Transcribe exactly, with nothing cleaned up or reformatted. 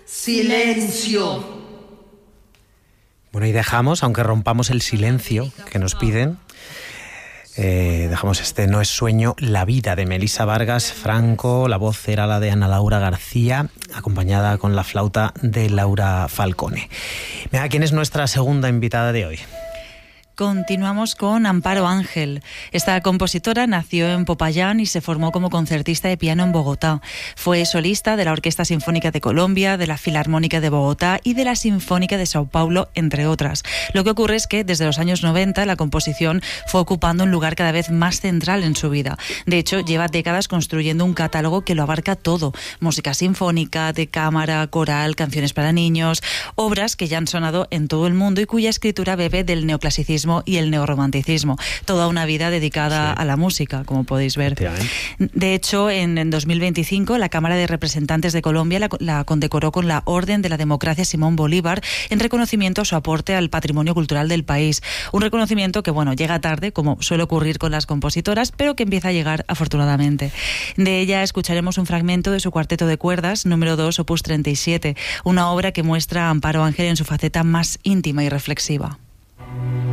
Silencio. Bueno, y dejamos, aunque rompamos el silencio que nos piden, eh, dejamos este No es sueño, La vida, de Melissa Vargas Franco. La voz era la de Ana Laura García, acompañada con la flauta de Laura Falcone. Mira, ¿quién es nuestra segunda invitada de hoy? Continuamos con Amparo Ángel. Esta compositora nació en Popayán y se formó como concertista de piano en Bogotá. Fue solista de la Orquesta Sinfónica de Colombia, de la Filarmónica de Bogotá y de la Sinfónica de Sao Paulo, entre otras. Lo que ocurre es que desde los años noventa la composición fue ocupando un lugar cada vez más central en su vida. De hecho, lleva décadas construyendo un catálogo que lo abarca todo: música sinfónica, de cámara, coral, canciones para niños, obras que ya han sonado en todo el mundo y cuya escritura bebe del neoclasicismo y el neorromanticismo. Toda una vida dedicada sí. a la música, como podéis ver. De hecho, en, en dos mil veinticinco, la Cámara de Representantes de Colombia la, la condecoró con la Orden de la Democracia Simón Bolívar en reconocimiento a su aporte al patrimonio cultural del país. Un reconocimiento que, bueno, llega tarde, como suele ocurrir con las compositoras, pero que empieza a llegar afortunadamente. De ella escucharemos un fragmento de su cuarteto de cuerdas, número dos, opus treinta y siete, una obra que muestra a Amparo Ángel en su faceta más íntima y reflexiva.